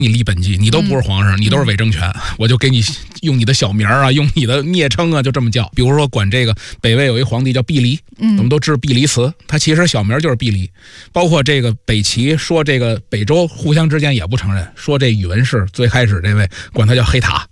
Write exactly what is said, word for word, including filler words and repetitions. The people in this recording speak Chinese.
你立本纪，你都不是皇上，嗯、你都是伪政权，嗯、我就给你用你的小名啊，用你的昵称啊，就这么叫。比如说管这个北魏有一皇帝叫毕离，嗯，我们都知道毕离祠，他其实小名就是毕离。包括这个北齐说这个北周互相之间也不承认，说这宇文氏最开始这位管他叫黑塔。